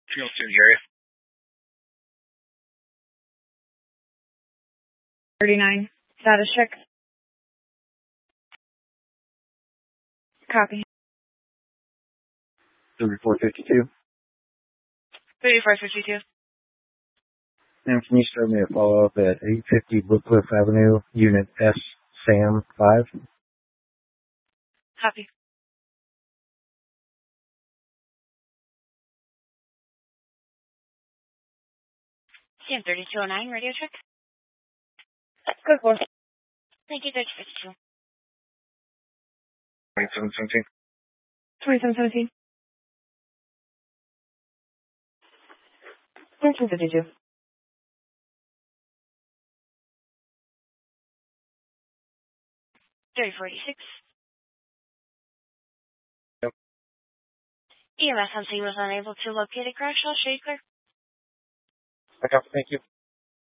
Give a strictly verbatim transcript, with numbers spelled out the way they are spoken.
three oh two in the area. thirty-nine. Status check. Copy. thirty-four fifty-two. thirty-four fifty-two. And can you start me a follow-up at eight fifty Brookcliff Avenue, Unit S, SAM five? Copy. SAM thirty-two oh nine, radio check. Good course. Thank you, thirty fifty-two. twenty-seven seventeen. twenty-seven seventeen. thirteen fifty-two. thirty forty-six. Yep. E M S on scene was unable to locate a crash. I'll show you clear. Okay, thank you.